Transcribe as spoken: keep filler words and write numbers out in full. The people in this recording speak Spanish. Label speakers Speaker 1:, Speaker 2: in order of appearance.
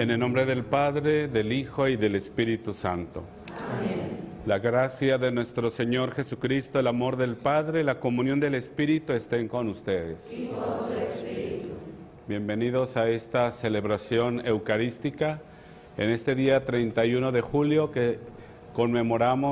Speaker 1: En el nombre del Padre, del Hijo y del Espíritu Santo.
Speaker 2: Amén.
Speaker 1: La gracia de nuestro Señor Jesucristo, el amor del Padre, la comunión del Espíritu estén con ustedes.
Speaker 2: Y con su espíritu.
Speaker 1: Bienvenidos a esta celebración eucarística en este día treinta y uno de julio que conmemoramos